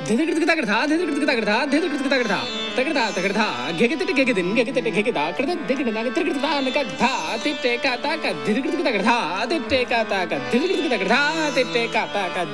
ధిదిగిడిదిగిదగడధా ధిదిగిడిదిగిదగడధా ధిదిగిడిదిగిదగడధా తగడధా తగడధా గెగెతిటి గెగెదిన్ గెగెతిటి గెగెదా కడద దిగిడనగ తిరిగిడిదిదా నగధా తిట్టేక తాక ధిదిగిడిదిగిదగడధా తిట్టేక తాక ధిదిగిడిదిగిదగడధా తిట్టేక తాక